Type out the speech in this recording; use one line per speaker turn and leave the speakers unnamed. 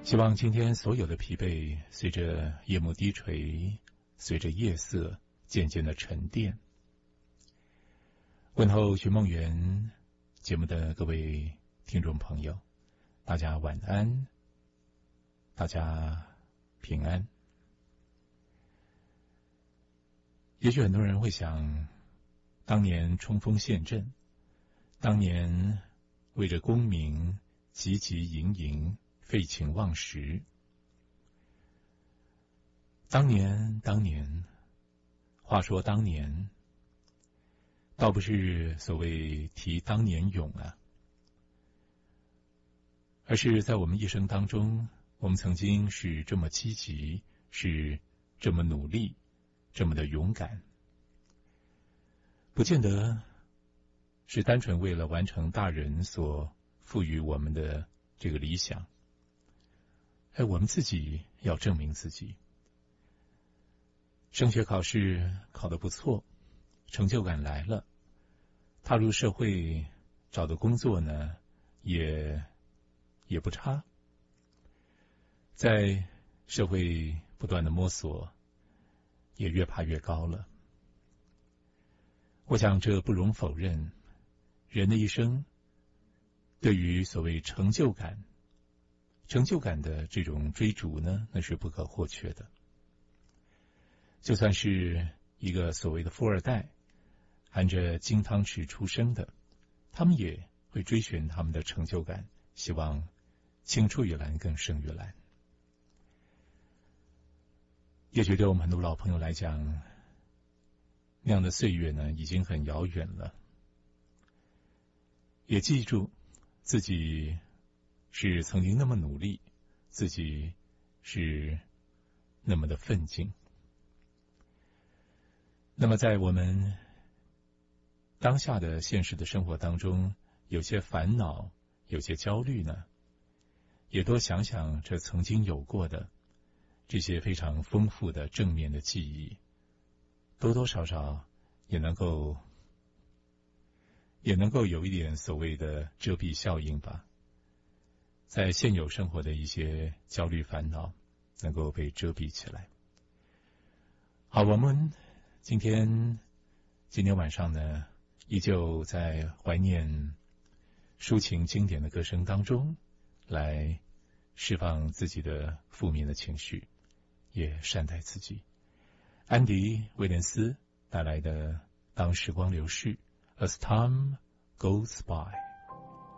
希望今天所有的疲惫随着夜幕低垂，随着夜色渐渐的沉淀。问候寻梦园节目的各位听众朋友，大家晚安，大家平安。也许很多人会想，当年冲锋陷阵，当年为着功名汲汲营营，废寝忘食。当年，话说当年，倒不是所谓提当年勇啊，而是在我们一生当中，我们曾经是这么积极，是这么努力，这么的勇敢，不见得是单纯为了完成大人所赋予我们的这个理想。我们自己要证明自己。升学考试考得不错，成就感来了，踏入社会找的工作呢也不差，在社会不断的摸索，也越爬越高了。我想这不容否认，人的一生对于所谓成就感的这种追逐呢，那是不可或缺的。就算是一个所谓的富二代，含着金汤匙出生的，他们也会追寻他们的成就感，希望青出于蓝更胜于蓝。也许对我们很多老朋友来讲，那样的岁月呢已经很遥远了。也记住自己是曾经那么努力，自己是那么的奋进。那么在我们当下的现实的生活当中，有些烦恼，有些焦虑呢，也多想想这曾经有过的这些非常丰富的正面的记忆，多多少少也能够有一点所谓的遮蔽效应吧，在现有生活的一些焦虑烦恼能够被遮蔽起来。好，我们今天晚上呢，依旧在怀念抒情经典的歌声当中，来释放自己的负面的情绪，也善待自己。安迪·威廉斯带来的《当时光流逝》 As Time Goes By。